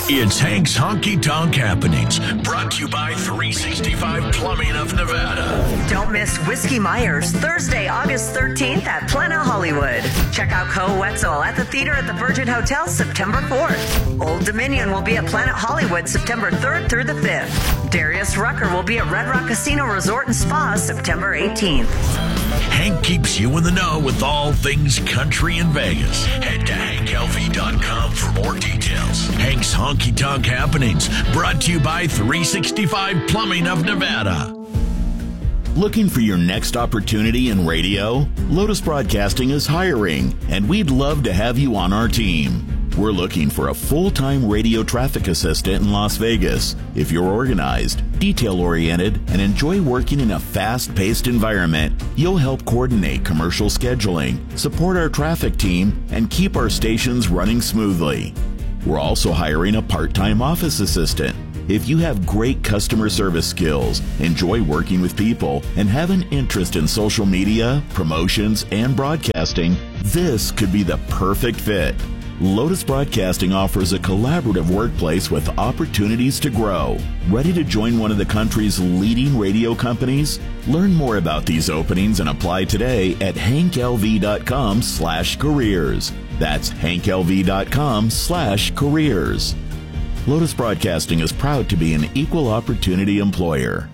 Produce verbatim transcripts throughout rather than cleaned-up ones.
It's Hank's Honky Tonk Happenings, brought to you by three sixty-five Plumbing of Nevada. Don't miss Whiskey Myers, Thursday, August thirteenth at Planet Hollywood. Check out Co Wetzel at the theater at the Virgin Hotel September fourth. Old Dominion will be at Planet Hollywood September third through the fifth. Darius Rucker will be at Red Rock Casino Resort and Spa September eighteenth. Hank keeps you in the know with all things country in Vegas. Head to hank l v dot com for more details. Hank's Honky Tonk Happenings, brought to you by three sixty-five Plumbing of Nevada. Looking for your next opportunity in radio? Lotus Broadcasting is hiring, and we'd love to have you on our team. We're looking for a full-time radio traffic assistant in Las Vegas. If you're organized, detail-oriented, and enjoy working in a fast-paced environment, you'll help coordinate commercial scheduling, support our traffic team, and keep our stations running smoothly. We're also hiring a part-time office assistant. If you have great customer service skills, enjoy working with people, and have an interest in social media, promotions, and broadcasting, this could be the perfect fit. Lotus Broadcasting offers a collaborative workplace with opportunities to grow. Ready to join one of the country's leading radio companies? Learn more about these openings and apply today at hank l v dot com slash careers. That's hank l v dot com slash careers. Lotus Broadcasting is proud to be an equal opportunity employer.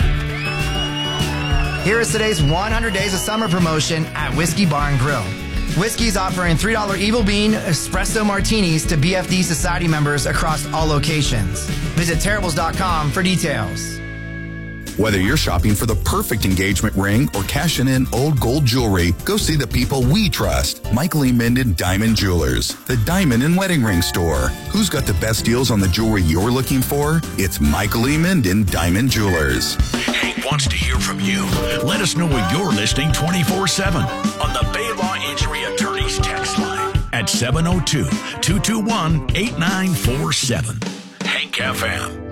Here is today's one hundred Days of Summer promotion at Whiskey Bar and Grill. Whiskey's offering three dollar Evil Bean Espresso Martinis to B F D Society members across all locations. Visit terribles dot com for details. Whether you're shopping for the perfect engagement ring or cashing in old gold jewelry, go see the people we trust. Michael E. Minden Diamond Jewelers, the diamond and wedding ring store. Who's got the best deals on the jewelry you're looking for? It's Michael E. Minden Diamond Jewelers. Hank wants to hear from you. Let us know when you're listening twenty-four seven on the Baylaw Injury Attorneys text line at seven oh two, two two one, eight nine four seven. Hank F M.